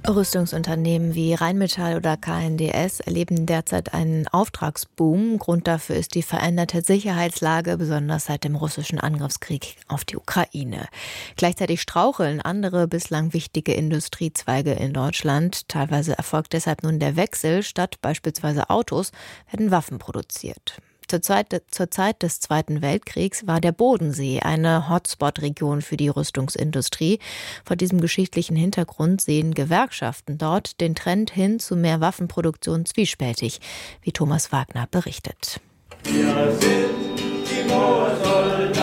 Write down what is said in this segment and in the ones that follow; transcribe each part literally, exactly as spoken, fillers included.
Rüstungsunternehmen wie Rheinmetall oder K N D S erleben derzeit einen Auftragsboom. Grund dafür ist die veränderte Sicherheitslage, besonders seit dem russischen Angriffskrieg auf die Ukraine. Gleichzeitig straucheln andere bislang wichtige Industriezweige in Deutschland. Teilweise erfolgt deshalb nun der Wechsel. Statt beispielsweise Autos werden Waffen produziert. Zur Zeit, zur Zeit des Zweiten Weltkriegs war der Bodensee eine Hotspot-Region für die Rüstungsindustrie. Vor diesem geschichtlichen Hintergrund sehen Gewerkschaften dort den Trend hin zu mehr Waffenproduktion zwiespältig, wie Thomas Wagner berichtet. Wir sind die Moorsoldaten.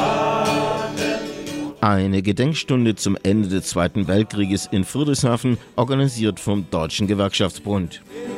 Eine Gedenkstunde zum Ende des Zweiten Weltkrieges in Friedrichshafen, organisiert vom Deutschen Gewerkschaftsbund.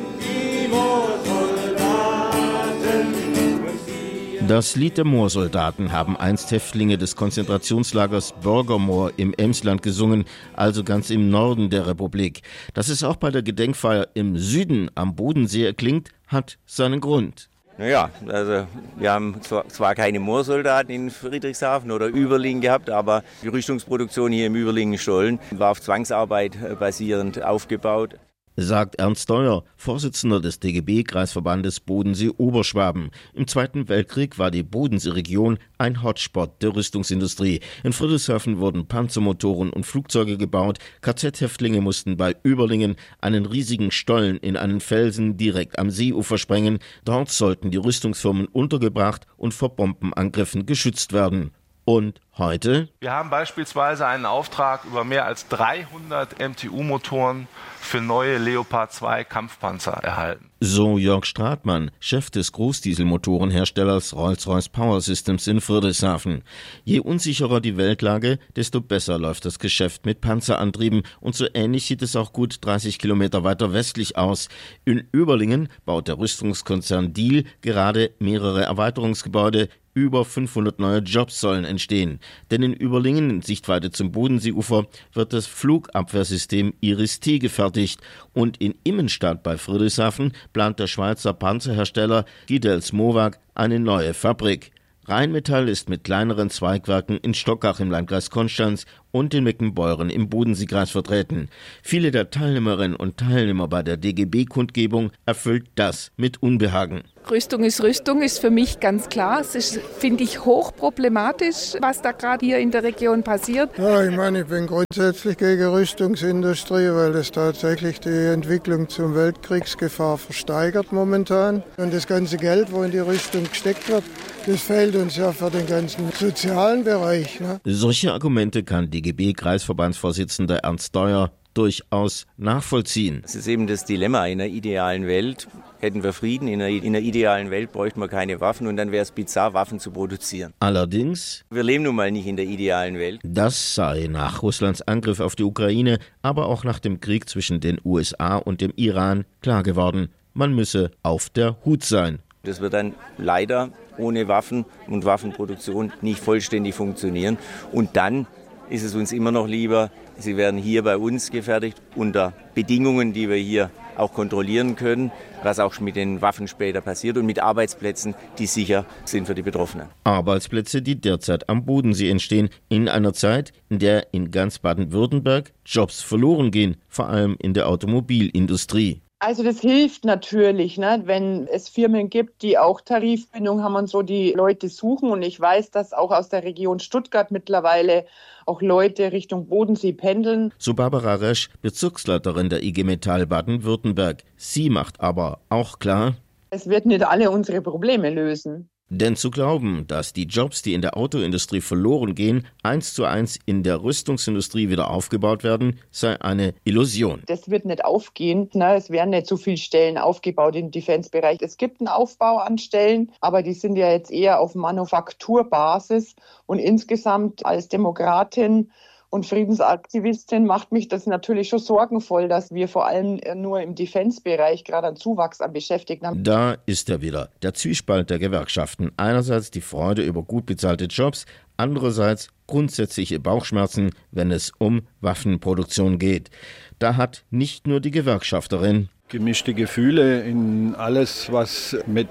Das Lied der Moorsoldaten haben einst Häftlinge des Konzentrationslagers Bürgermoor im Emsland gesungen, also ganz im Norden der Republik. Dass es auch bei der Gedenkfeier im Süden am Bodensee erklingt, hat seinen Grund. Naja, also wir haben zwar keine Moorsoldaten in Friedrichshafen oder Überlingen gehabt, aber die Rüstungsproduktion hier im Überlingen-Stollen war auf Zwangsarbeit basierend aufgebaut. Sagt Ernst Deuer, Vorsitzender des D G B-Kreisverbandes Bodensee-Oberschwaben. Im Zweiten Weltkrieg war die Bodensee-Region ein Hotspot der Rüstungsindustrie. In Friedrichshafen wurden Panzermotoren und Flugzeuge gebaut. K Z-Häftlinge mussten bei Überlingen einen riesigen Stollen in einen Felsen direkt am Seeufer sprengen. Dort sollten die Rüstungsfirmen untergebracht und vor Bombenangriffen geschützt werden. Und heute? Wir haben beispielsweise einen Auftrag über mehr als dreihundert M T U-Motoren für neue Leopard zwei Kampfpanzer erhalten. So Jörg Stratmann, Chef des Großdieselmotorenherstellers Rolls-Royce Power Systems in Friedrichshafen. Je unsicherer die Weltlage, desto besser läuft das Geschäft mit Panzerantrieben. Und so ähnlich sieht es auch gut dreißig Kilometer weiter westlich aus. In Überlingen baut der Rüstungskonzern Diehl gerade mehrere Erweiterungsgebäude. Über fünfhundert neue Jobs sollen entstehen. Denn in Überlingen, in Sichtweite zum Bodenseeufer, wird das Flugabwehrsystem Iris-T gefertigt. Und in Immenstadt bei Friedrichshafen plant der Schweizer Panzerhersteller Gidels Mowag eine neue Fabrik. Rheinmetall ist mit kleineren Zweigwerken in Stockach im Landkreis Konstanz und in Meckenbeuren im Bodenseekreis vertreten. Viele der Teilnehmerinnen und Teilnehmer bei der D G B-Kundgebung erfüllt das mit Unbehagen. Rüstung ist Rüstung, ist für mich ganz klar. Es ist, finde ich, hochproblematisch, was da gerade hier in der Region passiert. Ja, ich meine, ich bin grundsätzlich gegen Rüstungsindustrie, weil es tatsächlich die Entwicklung zur Weltkriegsgefahr versteigert momentan. Und das ganze Geld, wo in die Rüstung gesteckt wird, das fehlt uns ja für den ganzen sozialen Bereich. Ne? Solche Argumente kann D G B-Kreisverbandsvorsitzender Ernst Deuer durchaus nachvollziehen. Das ist eben das Dilemma. In einer idealen Welt hätten wir Frieden, in einer, in einer idealen Welt bräuchten wir keine Waffen und dann wäre es bizarr, Waffen zu produzieren. Allerdings, wir leben nun mal nicht in der idealen Welt. Das sei nach Russlands Angriff auf die Ukraine, aber auch nach dem Krieg zwischen den U S A und dem Iran klar geworden. Man müsse auf der Hut sein. Das wird dann leider ohne Waffen und Waffenproduktion nicht vollständig funktionieren. Und dann ist es uns immer noch lieber, sie werden hier bei uns gefertigt unter Bedingungen, die wir hier auch kontrollieren können, was auch mit den Waffen später passiert und mit Arbeitsplätzen, die sicher sind für die Betroffenen. Arbeitsplätze, die derzeit am Bodensee entstehen, in einer Zeit, in der in ganz Baden-Württemberg Jobs verloren gehen, vor allem in der Automobilindustrie. Also das hilft natürlich, ne, wenn es Firmen gibt, die auch Tarifbindung haben und so, die Leute suchen. Und ich weiß, dass auch aus der Region Stuttgart mittlerweile auch Leute Richtung Bodensee pendeln. So Barbara Resch, Bezirksleiterin der I G Metall Baden-Württemberg. Sie macht aber auch klar, es wird nicht alle unsere Probleme lösen. Denn zu glauben, dass die Jobs, die in der Autoindustrie verloren gehen, eins zu eins in der Rüstungsindustrie wieder aufgebaut werden, sei eine Illusion. Das wird nicht aufgehen. Na, es werden nicht so viele Stellen aufgebaut im Defense-Bereich. Es gibt einen Aufbau an Stellen, aber die sind ja jetzt eher auf Manufakturbasis. Und insgesamt als Demokratin und Friedensaktivistin macht mich das natürlich schon sorgenvoll, dass wir vor allem nur im Defense-Bereich gerade einen Zuwachs an Beschäftigten haben. Da ist er wieder, der Zwiespalt der Gewerkschaften. Einerseits die Freude über gut bezahlte Jobs, andererseits grundsätzliche Bauchschmerzen, wenn es um Waffenproduktion geht. Da hat nicht nur die Gewerkschafterin gemischte Gefühle in alles, was mit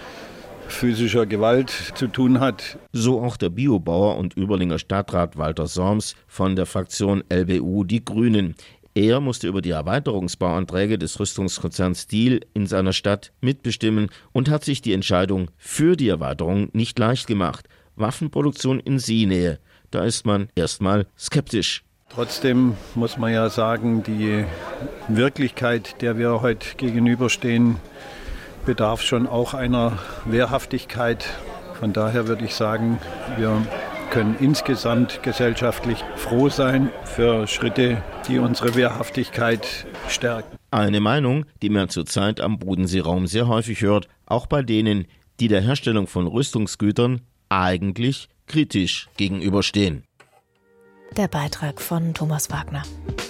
physischer Gewalt zu tun hat. So auch der Biobauer und Überlinger Stadtrat Walter Sorms von der Fraktion L B U Die Grünen. Er musste über die Erweiterungsbauanträge des Rüstungskonzerns Diehl in seiner Stadt mitbestimmen und hat sich die Entscheidung für die Erweiterung nicht leicht gemacht. Waffenproduktion in Seenähe, da ist man erstmal skeptisch. Trotzdem muss man ja sagen, die Wirklichkeit, der wir heute gegenüberstehen, bedarf schon auch einer Wehrhaftigkeit. Von daher würde ich sagen, wir können insgesamt gesellschaftlich froh sein für Schritte, die unsere Wehrhaftigkeit stärken. Eine Meinung, die man zurzeit am Bodenseeraum sehr häufig hört, auch bei denen, die der Herstellung von Rüstungsgütern eigentlich kritisch gegenüberstehen. Der Beitrag von Thomas Wagner.